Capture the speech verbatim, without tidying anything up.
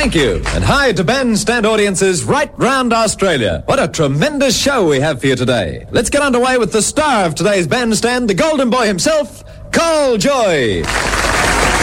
Thank you, and hi to bandstand audiences right round Australia. What a tremendous show we have for you today. Let's get underway with the star of today's bandstand, the golden boy himself, Carl Joy.